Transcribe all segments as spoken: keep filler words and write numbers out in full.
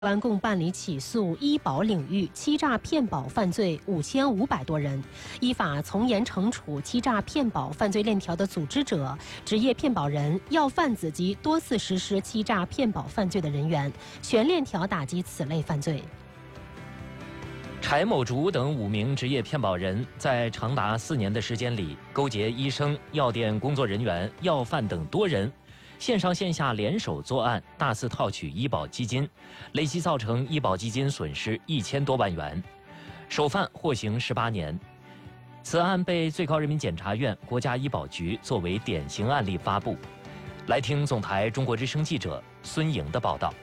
湾共办理起诉医保领域欺诈骗保犯罪五千五百多人，依法从严惩处欺诈骗保犯罪链条的组织者、职业骗保人、要贩子及多次实施欺诈骗保犯罪的人员，全链条打击此类犯罪。 柴某竹等五名职业骗保人在长达四年的时间里，勾结医生、药店工作人员、药贩等多人，线上线下联手作案，大肆套取医保基金，累计造成医保基金损失一千多万元，首犯获刑十八年。此案被最高人民检察院、国家医保局作为典型案例发布。来听总台中国之声记者孙颖的报道。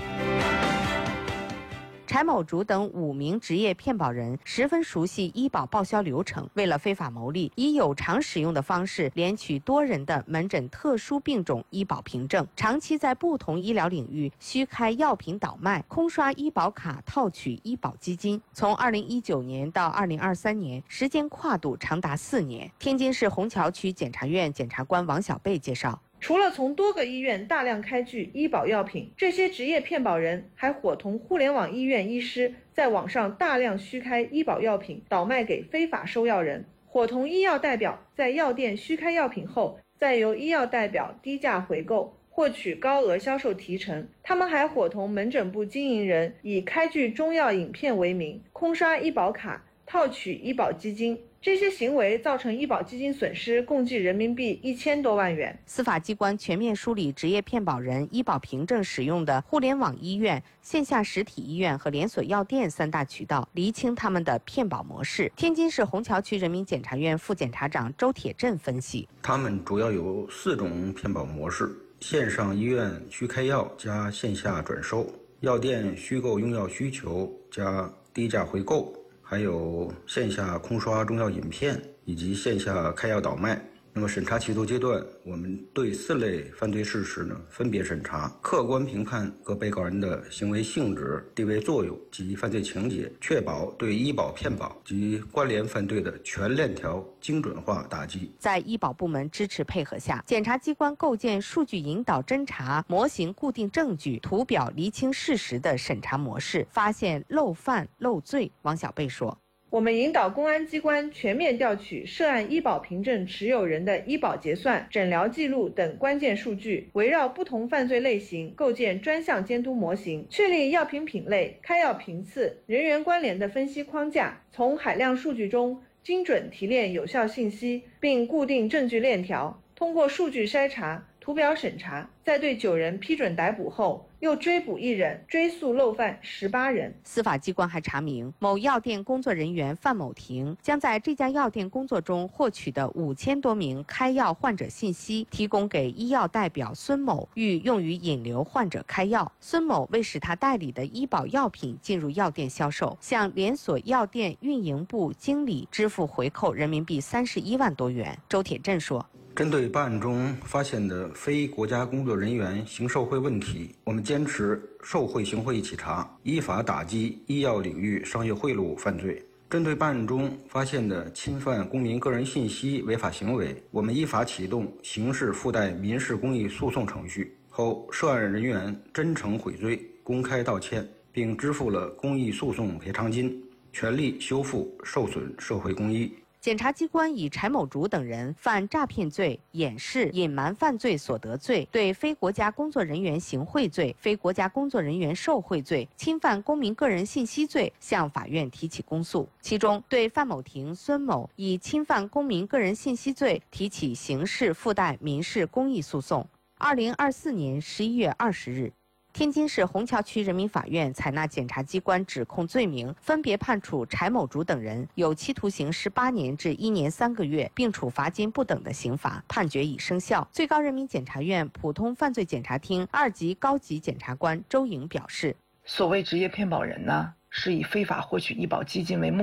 柴某竹等五名职业骗保人十分熟悉医保报销流程，为了非法牟利，以有偿使用的方式连取多人的门诊特殊病种医保凭证，长期在不同医疗领域虚开药品倒卖，空刷医保卡套取医保基金。从二零一九年到二零二三年，时间跨度长达四年。天津市虹桥区检察院检察官王小贝介绍， 除了从多个医院大量开具医保药品，这些职业骗保人还伙同互联网医院医师，在网上大量虚开医保药品，倒卖给非法收药人；伙同医药代表在药店虚开药品后，再由医药代表低价回购，获取高额销售提成。他们还伙同门诊部经营人，以开具中药影片为名，空刷医保卡，套取医保基金。这些行为造成医保基金损失共计人民币一千多万元。 司法机关全面梳理职业骗保人医保凭证使用的互联网医院、线下实体医院和连锁药店三大渠道，厘清他们的骗保模式。天津市虹桥区人民检察院副检察长周铁振分析， 他们主要有四种骗保模式：线上医院虚开药加线下转收，药店虚构用药需求加低价回购，还有线下空刷中药饮片以及线下开药倒卖。那么审查起诉阶段，我们对四类犯罪事实呢分别审查，客观评判各被告人的行为性质、地位作用及犯罪情节，确保对医保骗保及关联犯罪的全链条精准化打击。 在医保部门支持配合下，检察机关构建数据引导侦查、模型固定证据、图表厘清事实的审查模式，发现漏犯漏罪。王小贝说， 我们引导公安机关全面调取涉案医保凭证持有人的医保结算、诊疗记录等关键数据，围绕不同犯罪类型构建专项监督模型，确立药品品类、开药频次、人员关联的分析框架，从海量数据中精准提炼有效信息，并固定证据链条。通过数据筛查、图表审查，在对九人批准逮捕后，又追捕一人，追诉漏犯十八人。 司法机关还查明，某药店工作人员范某婷将在这家药店工作中获取的五千多名开药患者信息提供给医药代表孙某，欲用于引流患者开药。孙某为使他代理的医保药品进入药店销售，向连锁药店运营部经理支付回扣人民币三十一万多元。周铁振说， 针对办案中发现的非国家工作人员行受贿问题，我们坚持受贿行贿一起查，依法打击医药领域商业贿赂犯罪。针对办案中发现的侵犯公民个人信息违法行为，我们依法启动刑事附带民事公益诉讼程序后，涉案人员真诚悔罪、公开道歉，并支付了公益诉讼赔偿金，全力修复受损社会公益。 检察机关以柴某竹等人犯诈骗罪、掩饰、隐瞒犯罪所得罪、对非国家工作人员行贿罪、非国家工作人员受贿罪、侵犯公民个人信息罪向法院提起公诉。其中，对范某婷、孙某以侵犯公民个人信息罪提起刑事附带民事公益诉讼。二零二四年十一月二十日。天津市虹桥区人民法院采纳检察机关指控罪名，分别判处柴某竹等人有期徒刑十八年至一年三个月，并处罚金不等的刑罚，判决已生效。最高人民检察院普通犯罪检察厅二级高级检察官周颖表示， 所谓职业骗保人呢，是以非法获取医保基金为目的，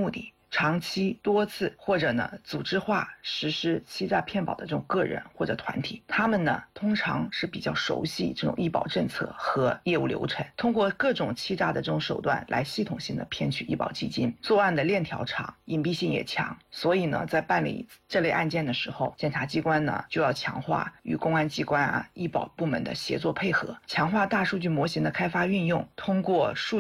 长期多次或者呢组织化实施欺诈骗保的这种个人或者团体，他们呢通常是比较熟悉这种医保政策和业务流程，通过各种欺诈的这种手段来系统性的骗取医保基金，作案的链条长，隐蔽性也强，所以呢在办理这类案件的时候，检察机关呢就要强化与公安机关啊、医保部门的协作配合，强化大数据模型的开发运用，通过数